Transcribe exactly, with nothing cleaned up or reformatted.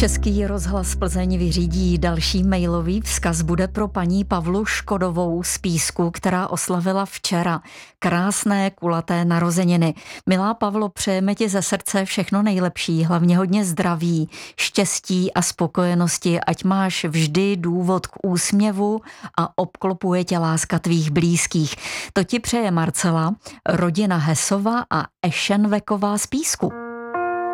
Český rozhlas Plzeň vyřídí další mailový vzkaz. Bude pro paní Pavlu Škodovou z Písku, která oslavila včera krásné kulaté narozeniny. Milá Pavlo, přejeme ti ze srdce všechno nejlepší, hlavně hodně zdraví, štěstí a spokojenosti, ať máš vždy důvod k úsměvu a obklopuje tě láska tvých blízkých. To ti přeje Marcela, rodina Hesova a Ešenveková z Písku.